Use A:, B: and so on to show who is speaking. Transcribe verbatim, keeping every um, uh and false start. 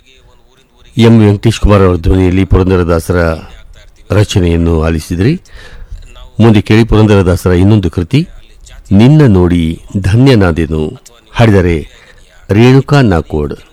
A: M Venkatesh Kumar ಅವರ ಧ್ವನಿಯಲ್ಲಿ ಪುರಂದರದಾಸರ ರಚನೆಯನ್ನು ಆಲಿಸಿದ್ರಿ. ಮುಂದೆ ಕೇಳಿ ಪುರಂದರದಾಸರ ಇನ್ನೊಂದು ಕೃತಿ ನಿನ್ನ ನೋಡಿ ಧನ್ಯನಾದೆನು, ಹಾಡಿದರೆ ರೇಣುಕಾ ನಾಕೋಡ್.